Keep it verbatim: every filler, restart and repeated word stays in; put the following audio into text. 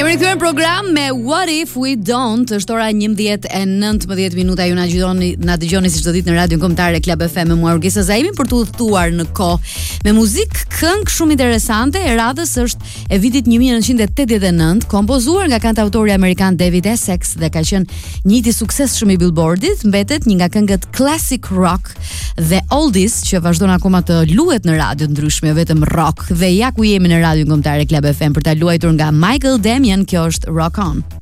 Kemi rikthyer në program me What If We Don't. Është ora njëmbëdhjetë e nëntëmbëdhjetë minuta. Ju na dëgjoni, na dëgjoni si çdo ditë në Radion Kombëtare Club F M me mua Urgesa Zaimi për të udhëtuar në kohë me muzikë, këngë shumë interesante. E radhës është e vitit një mijë e nëntëqind e tetëdhjetë e nëntë, kompozuar nga kantautori amerikan David Essex dhe ka qenë një hit i suksesshëm i Billboardit. Mbetet një nga këngët classic rock dhe oldies që vazhdon akoma të luhet në radio të ndryshme, vetëm rock. Dhe ja ku jemi në Radion Kombëtare Club F M për ta luajtur nga Michael Damian. Kjo është Rock On.